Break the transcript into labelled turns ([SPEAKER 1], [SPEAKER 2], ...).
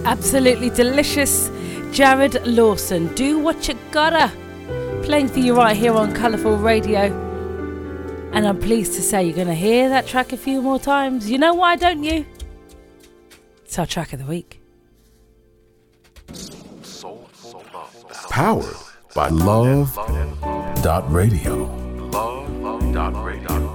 [SPEAKER 1] Absolutely delicious. Jared Lawson, Do What You Gotta. Playing for you right here on Colourful Radio. And I'm pleased to say you're going to hear that track a few more times. You know why, don't you? It's our track of the week.
[SPEAKER 2] Powered by Love.Radio.
[SPEAKER 3] Love.Radio.